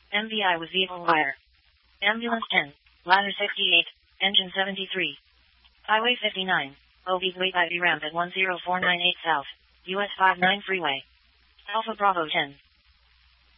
MVI with vehicle wire. Ambulance 10. Ladder 68. Engine 73. Highway 59. OB Way by B ramp at 10498 South. US 59 Freeway. Alpha Bravo 10.